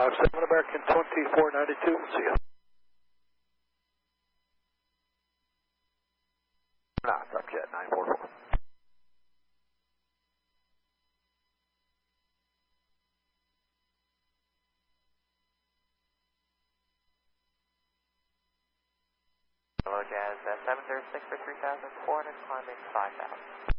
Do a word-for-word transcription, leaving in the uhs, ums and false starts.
Uh, seven American twenty-four ninety-two, see ya. Nah, truck jet nine four four. Hello, Jazz, uh, seven thirty-six for three thousand, four hundred, climbing five thousand.